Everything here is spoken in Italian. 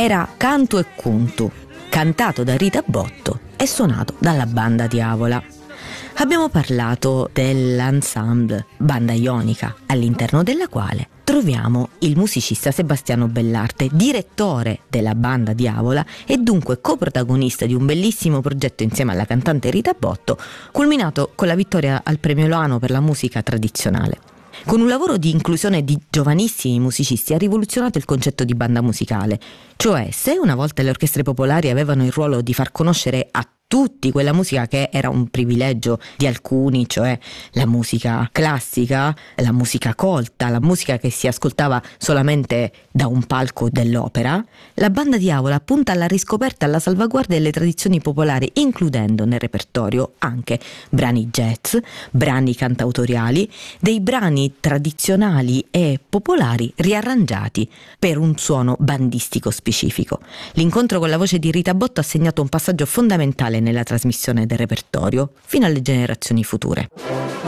era Cantu e Cuntu, cantato da Rita Botto e suonato dalla Banda Diavola. Abbiamo parlato dell'ensemble Banda Ionica, all'interno della quale troviamo il musicista Sebastiano Bellarte, direttore della Banda Diavola e dunque coprotagonista di un bellissimo progetto insieme alla cantante Rita Botto, culminato con la vittoria al Premio Loano per la musica tradizionale. Con un lavoro di inclusione di giovanissimi musicisti ha rivoluzionato il concetto di banda musicale, cioè se una volta le orchestre popolari avevano il ruolo di far conoscere a tutti quella musica che era un privilegio di alcuni, cioè la musica classica, la musica colta, la musica che si ascoltava solamente da un palco dell'opera, la Banda Diavola punta alla riscoperta e alla salvaguardia delle tradizioni popolari, includendo nel repertorio anche brani jazz, brani cantautoriali, dei brani tradizionali e popolari riarrangiati per un suono bandistico specifico. L'incontro con la voce di Rita Botto ha segnato un passaggio fondamentale nella trasmissione del repertorio fino alle generazioni future.